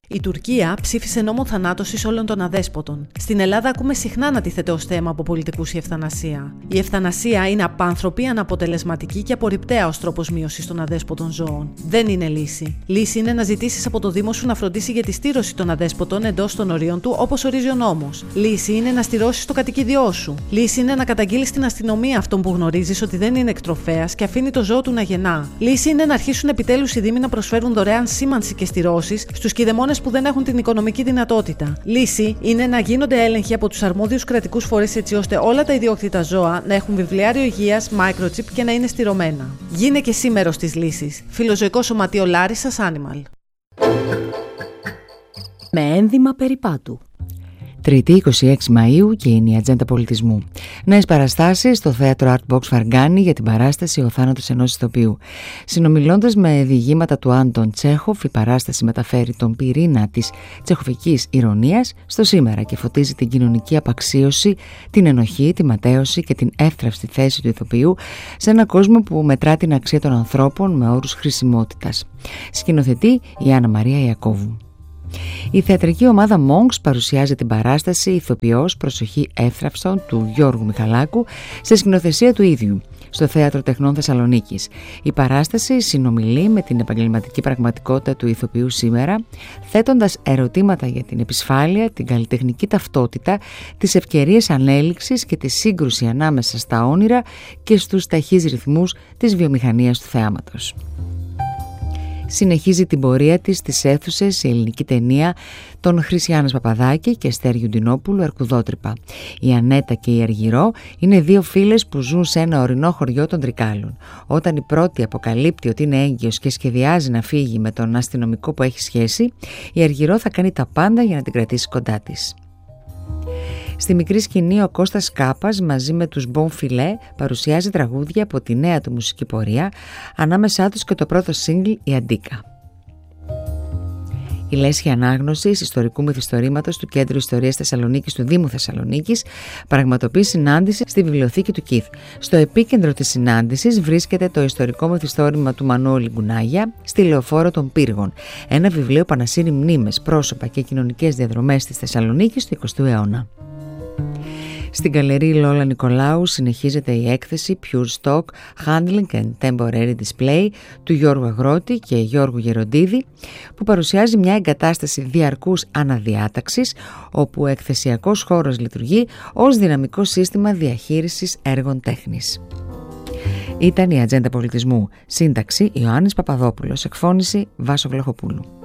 Η Τουρκία ψήφισε νόμο θανάτωσης όλων των αδέσποτων. Στην Ελλάδα ακούμε συχνά να τίθεται ως θέμα από πολιτικούς η ευθανασία. Η ευθανασία είναι απάνθρωπη, αναποτελεσματική και απορριπταία ως τρόπος μείωσης των αδέσποτων ζώων. Δεν είναι λύση. Λύση είναι να ζητήσεις από το Δήμο σου να φροντίσει για τη στήρωση των αδέσποτων εντός των ορίων του, όπως ορίζει ο νόμος. Λύση είναι να στηρώσεις το κατοικίδιό σου. Λύση είναι να καταγγείλεις στην αστυνομία αυτόν που γνωρίζεις ότι δεν είναι εκτροφέας και αφήνει το ζώο του να γεννά. Λύση είναι να αρχίσουν επιτέλους οι Δήμοι να προσφέρουν δωρεάν σήμανση και στηρώσεις στους κηδεμόνες που δεν έχουν την οικονομική δυνατότητα. Λύση είναι να γίνονται έλεγχοι από τους αρμόδιους κρατικούς φορείς έτσι ώστε όλα τα ιδιόκτητα ζώα να έχουν βιβλιάριο υγείας, microchip και να είναι στηρωμένα. Γίνε και εσύ μέρος της λύσης. Φιλοζωικό Σωματείο Λάρισσας Animal. Με ένδυμα περιπάτου. Τρίτη, 26 Μαΐου και είναι η Ατζέντα Πολιτισμού. Νέες παραστάσεις στο θέατρο Artbox Φαργκάνη για την παράσταση «Ο θάνατος ενός ηθοποιού». Συνομιλώντας με διηγήματα του Άντων Τσέχοφ, η παράσταση μεταφέρει τον πυρήνα της τσεχοφικής ηρωνίας στο σήμερα και φωτίζει την κοινωνική απαξίωση, την ενοχή, τη ματέωση και την εύθραυστη θέση του ηθοποιού σε έναν κόσμο που μετρά την αξία των ανθρώπων με όρους χρησιμότητας. Σκηνοθετεί η Άννα Μαρία Ιακώβου. Η θεατρική ομάδα Monks παρουσιάζει την παράσταση «Ηθοποιός, προσοχή εύθραυστον» του Γιώργου Μιχαλάκου σε σκηνοθεσία του ίδιου στο Θέατρο Τεχνών Θεσσαλονίκης. Η παράσταση συνομιλεί με την επαγγελματική πραγματικότητα του ηθοποιού σήμερα, θέτοντας ερωτήματα για την επισφάλεια, την καλλιτεχνική ταυτότητα, τις ευκαιρίες ανέλυξης και τη σύγκρουση ανάμεσα στα όνειρα και στους ταχύς ρυθμούς της βιομηχανίας του θεάματος. Συνεχίζει την πορεία της στις αίθουσες η ελληνική ταινία των Χρυσιάνας Παπαδάκη και Στέργιου Ντινόπουλου «Αρκουδότρυπα». Η Ανέτα και η Αργυρό είναι δύο φίλες που ζουν σε ένα ορεινό χωριό των Τρικάλων. Όταν η πρώτη αποκαλύπτει ότι είναι έγκυος και σχεδιάζει να φύγει με τον αστυνομικό που έχει σχέση, η Αργυρό θα κάνει τα πάντα για να την κρατήσει κοντά της. Στη μικρή σκηνή ο Κώστας Κάπας μαζί με τους Bon Filet παρουσιάζει τραγούδια από τη νέα του μουσική πορεία, ανάμεσά τους και το πρώτο single «Η Αντίκα». Η Λέσχη Ανάγνωσης ιστορικού μυθιστορήματος του Κέντρου Ιστορίας Θεσσαλονίκης του Δήμου Θεσσαλονίκης πραγματοποιεί συνάντηση στη βιβλιοθήκη του ΚΙΘ. Στο επίκεντρο της συνάντησης βρίσκεται το ιστορικό μυθιστόρημα του Μανώλη Γκουνάγια στη Λεωφόρο των Πύργων, ένα βιβλίο που ανασύρει μνήμες, πρόσωπα και κοινωνικές διαδρομές της Θεσσαλονίκης του 20ου αιώνα. Στην Γκαλερί Λόλα Νικολάου συνεχίζεται η έκθεση Pure Stock Handling and Temporary Display του Γιώργου Αγρότη και Γιώργου Γεροντίδη, που παρουσιάζει μια εγκατάσταση διαρκούς αναδιάταξης όπου ο εκθεσιακός χώρος λειτουργεί ως δυναμικό σύστημα διαχείρισης έργων τέχνης. Ήταν η Ατζέντα Πολιτισμού. Σύνταξη Ιωάννης Παπαδόπουλος. Εκφώνηση Βάσο Βλαχοπούλου.